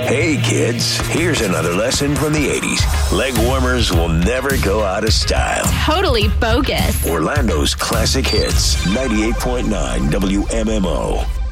Hey kids, here's another lesson from the 80s. Leg warmers will never go out of style. Totally bogus. Orlando's classic hits, 98.9 WMMO.